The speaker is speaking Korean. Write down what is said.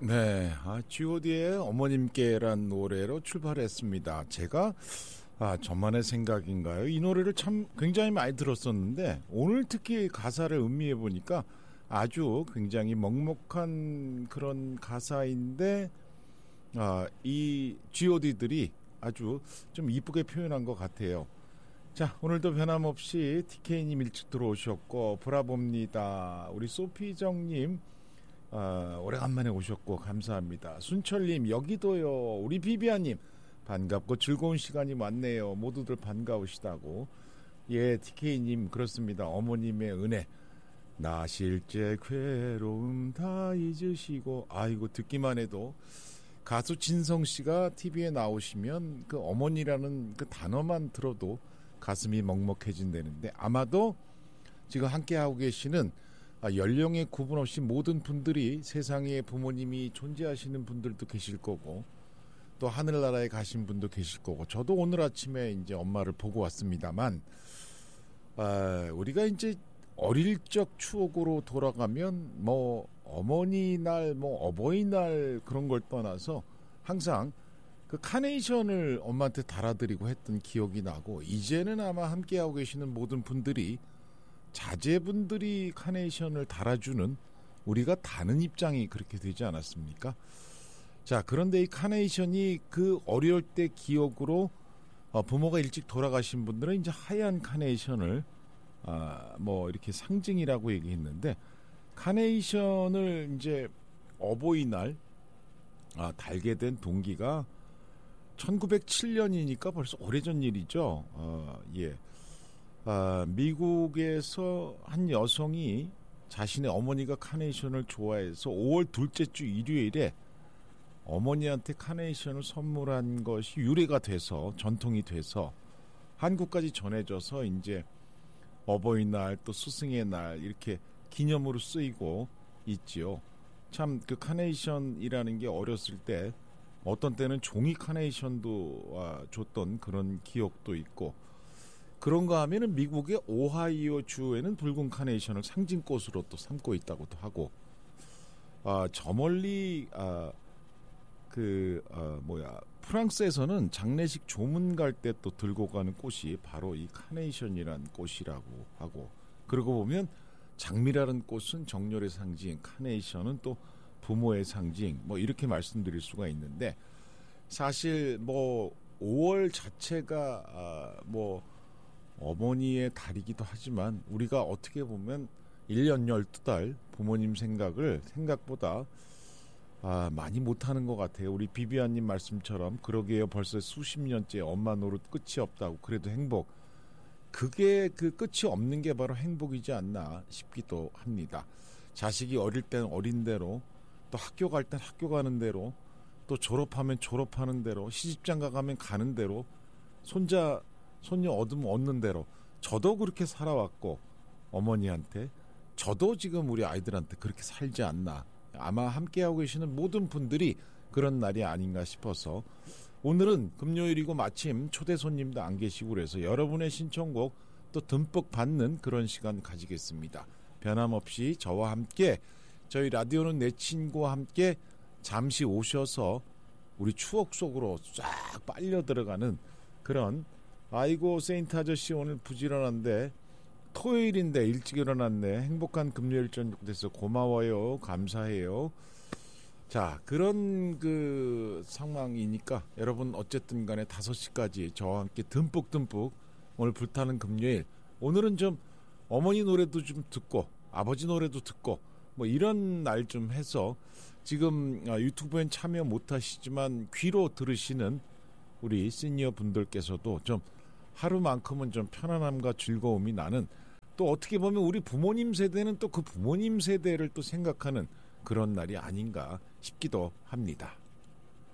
네, G.O.D의 어머님께란 노래로 출발했습니다. 제가 저만의 생각인가요? 이 노래를 참 굉장히 많이 들었었는데 오늘 특히 가사를 음미해 보니까 아주 굉장히 먹먹한 그런 가사인데 이 G.O.D들이 아주 좀 이쁘게 표현한 것 같아요. 자, 오늘도 변함없이 TK님 일찍 들어오셨고 브라보입니다. 우리 소피정님 오래간만에 오셨고 감사합니다. 순철님 여기도요. 우리 비비아님 반갑고 즐거운 시간이 왔네요. 모두들 반가우시다고. 예, TK님 그렇습니다. 어머님의 은혜 나 실제 괴로움 다 잊으시고. 아이고 듣기만 해도 가수 진성씨가 TV에 나오시면 그 어머니라는 그 단어만 들어도 가슴이 먹먹해진다는데 아마도 지금 함께하고 계시는 연령에 구분 없이 모든 분들이 세상에 부모님이 존재하시는 분들도 계실 거고 또 하늘나라에 가신 분도 계실 거고 저도 오늘 아침에 이제 엄마를 보고 왔습니다만 우리가 이제 어릴 적 추억으로 돌아가면 뭐 어머니날 뭐 어버이날 그런 걸 떠나서 항상 그 카네이션을 엄마한테 달아드리고 했던 기억이 나고 이제는 아마 함께하고 계시는 모든 분들이 자제분들이 카네이션을 달아주는 우리가 다른 입장이 그렇게 되지 않았습니까? 자, 그런데 이 카네이션이 그 어려울 때 기억으로 부모가 일찍 돌아가신 분들은 이제 하얀 카네이션을 뭐 이렇게 상징이라고 얘기했는데 카네이션을 이제 어버이날 달게 된 동기가 1907년이니까 벌써 오래전 일이죠. 예. 미국에서 한 여성이 자신의 어머니가 카네이션을 좋아해서 5월 둘째 주 일요일에 어머니한테 카네이션을 선물한 것이 유래가 돼서 전통이 돼서 한국까지 전해져서 이제 어버이날 또 스승의 날 이렇게 기념으로 쓰이고 있지요. 참 그 카네이션이라는 게 어렸을 때 어떤 때는 종이 카네이션도 줬던 그런 기억도 있고 그런가 하면은 미국의 오하이오 주에는 붉은 카네이션을 상징꽃으로 또 삼고 있다고도 하고 저 멀리 프랑스에서는 장례식 조문 갈 때 또 들고 가는 꽃이 바로 이 카네이션이란 꽃이라고 하고 그러고 보면 장미라는 꽃은 정열의 상징, 카네이션은 또 부모의 상징 뭐 이렇게 말씀드릴 수가 있는데 사실 뭐 5월 자체가 뭐 어머니의 달이기도 하지만 우리가 어떻게 보면 1년 12달 부모님 생각을 생각보다 많이 못하는 것 같아요. 우리 비비아님 말씀처럼 그러게요. 벌써 수십 년째 엄마 노릇 끝이 없다고 그래도 행복. 그게 그 끝이 없는 게 바로 행복이지 않나 싶기도 합니다. 자식이 어릴 땐 어린 대로 또 학교 갈 땐 학교 가는 대로 또 졸업하면 졸업하는 대로 시집장가 가면 가는 대로 손자 손녀 얻으면 얻는 대로 저도 그렇게 살아왔고 어머니한테 저도 지금 우리 아이들한테 그렇게 살지 않나 아마 함께하고 계시는 모든 분들이 그런 날이 아닌가 싶어서 오늘은 금요일이고 마침 초대 손님도 안 계시고 그래서 여러분의 신청곡 또 듬뿍 받는 그런 시간 가지겠습니다. 변함없이 저와 함께 저희 라디오는 내 친구와 함께 잠시 오셔서 우리 추억 속으로 쫙 빨려 들어가는 그런 아이고 세인트 아저씨 오늘 부지런한데 토요일인데 일찍 일어났네. 행복한 금요일 저녁 돼서 고마워요. 감사해요. 자, 그런 그 상황이니까 여러분 어쨌든 간에 5시까지 저와 함께 듬뿍 오늘 불타는 금요일 오늘은 좀 어머니 노래도 좀 듣고 아버지 노래도 듣고 뭐 이런 날 좀 해서 지금 유튜브엔 참여 못하시지만 귀로 들으시는 우리 시니어 분들께서도 좀 하루만큼은 좀 편안함과 즐거움이 나는 또 어떻게 보면 우리 부모님 세대는 또 그 부모님 세대를 또 생각하는 그런 날이 아닌가 싶기도 합니다.